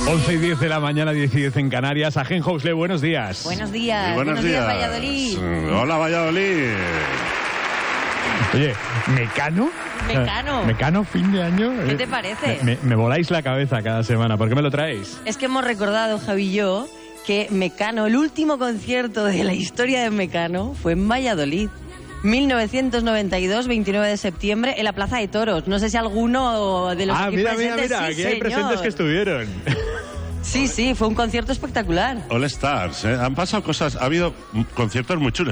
11:10 de la mañana, 10:10 en Canarias. Agen Hoxle, buenos días. Buenos días. Buenos días, Valladolid. Hola, Valladolid. Oye, ¿Mecano? ¿Mecano, fin de año? ¿Qué te parece? Me voláis la cabeza cada semana. ¿Por qué me lo traéis? Es que hemos recordado, Javi y yo, que Mecano, el último concierto de la historia de Mecano, fue en Valladolid. 1992, 29 de septiembre, en la Plaza de Toros. No sé si alguno de los aquí presentes... Mira, sí, aquí hay señor. presentes que estuvieron. Sí, fue un concierto espectacular. All Stars, ¿eh? Han pasado cosas, ha habido conciertos muy chulos.